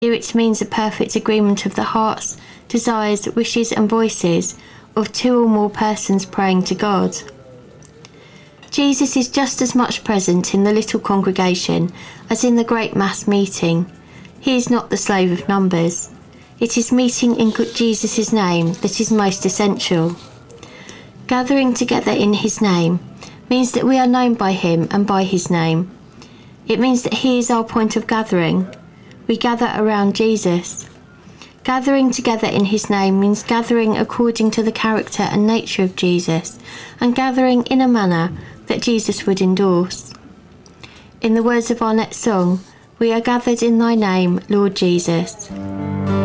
Here it means a perfect agreement of the hearts, desires, wishes and voices of two or more persons praying to God. Jesus is just as much present in the little congregation as in the great mass meeting. He is not the slave of numbers. It is meeting in Jesus' name that is most essential. Gathering together in his name means that we are known by him and by his name. It means that he is our point of gathering. We gather around Jesus. Gathering together in his name means gathering according to the character and nature of Jesus, and gathering in a manner that Jesus would endorse. In the words of our next song, we are gathered in thy name, Lord Jesus.